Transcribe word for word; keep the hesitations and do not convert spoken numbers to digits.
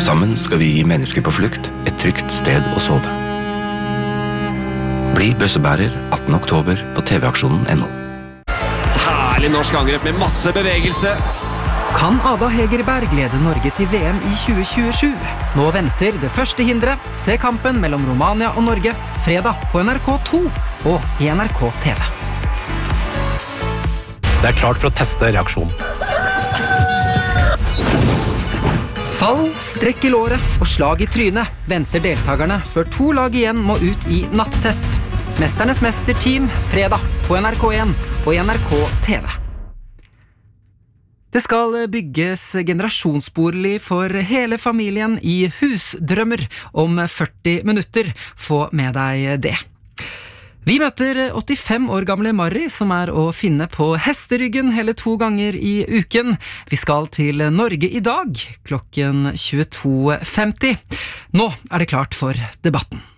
Sammen skal vi gi mennesker på flukt et trygt sted å sove. Bli bøssebærer atten oktober på tv-aksjonen punktum no. Herlig norsk angrep med masse bevegelse. Kan Ada Hegerberg lede Norge til V M i tjue tjuesju? Nå venter det første hindret. Se kampen mellom Romania og Norge fredag på N R K to og i N R K T V. Det er klart for å teste reaksjonen. Fall, strekk i låret og slag i trynet venter deltakerne før to lag igjen må ut i nattest. Mesternes mesterteam fredag på N R K en og i N R K T V. Det skal bygges generasjonsbolig for hele familien i Husdrømmer om førti minutter. Få med deg det. Vi møter åttifem år gamle Mari, som er å finne på hesteryggen hele to ganger i uken. Vi skal til Norge i dag, klokken tjueto femti. Nå er det klart for debatten.